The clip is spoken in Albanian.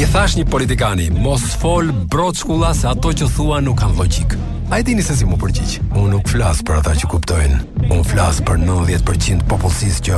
I thash një politikani, mos fol broçkulla se ato që thua nuk kanë logjik. A e dini se si mu përgjigj? Unë nuk flas për ata që kuptojnë. Unë flas për 90% popullsisë që